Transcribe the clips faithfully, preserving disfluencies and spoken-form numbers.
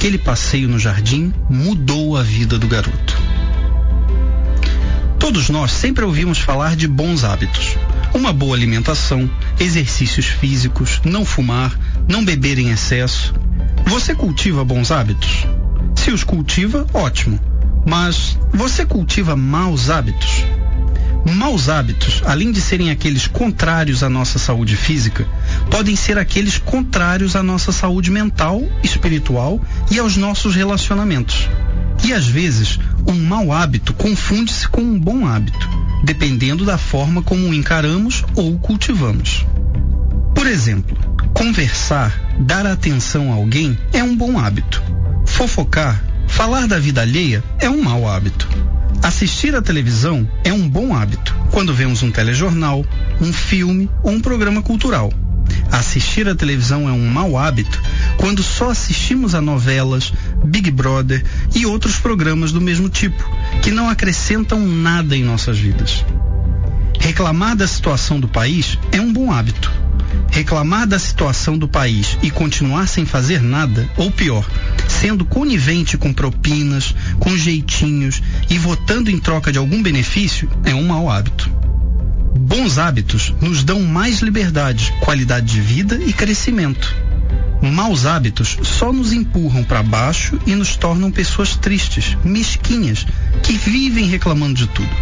aquele passeio no jardim mudou a vida do garoto. Todos nós sempre ouvimos falar de bons hábitos. Uma boa alimentação, exercícios físicos, não fumar, não beber em excesso. Você cultiva bons hábitos? Se os cultiva, ótimo. Mas você cultiva maus hábitos? Maus hábitos, além de serem aqueles contrários à nossa saúde física, podem ser aqueles contrários à nossa saúde mental, espiritual e aos nossos relacionamentos. E às vezes, um mau hábito confunde-se com um bom hábito, dependendo da forma como o encaramos ou o cultivamos. Por exemplo, conversar, dar atenção a alguém é um bom hábito. Fofocar, falar da vida alheia é um mau hábito. Assistir à televisão é um bom hábito, quando vemos um telejornal, um filme ou um programa cultural. Assistir à televisão é um mau hábito quando só assistimos a novelas, Big Brother e outros programas do mesmo tipo, que não acrescentam nada em nossas vidas. Reclamar da situação do país é um bom hábito. Reclamar da situação do país e continuar sem fazer nada, ou pior, sendo conivente com propinas, com jeitinhos e votando em troca de algum benefício, é um mau hábito. Bons hábitos nos dão mais liberdade, qualidade de vida e crescimento. Maus hábitos só nos empurram para baixo e nos tornam pessoas tristes, mesquinhas, que vivem reclamando de tudo.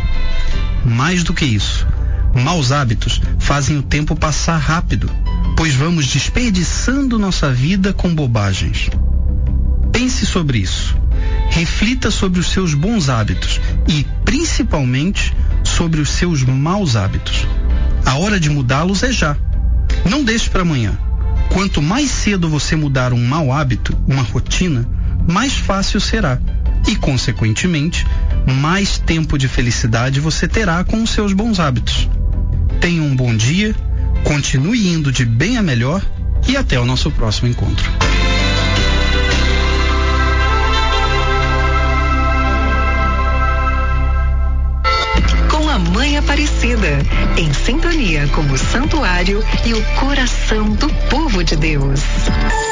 Mais do que isso, maus hábitos fazem o tempo passar rápido, pois vamos desperdiçando nossa vida com bobagens. Pense sobre isso. Reflita sobre os seus bons hábitos e, principalmente, sobre os seus maus hábitos. A hora de mudá-los é já. Não deixe para amanhã. Quanto mais cedo você mudar um mau hábito, uma rotina, mais fácil será. E, consequentemente, mais tempo de felicidade você terá com os seus bons hábitos. Tenha um bom dia, continue indo de bem a melhor e até o nosso próximo encontro. Mãe Aparecida, em sintonia com o santuário e o coração do povo de Deus.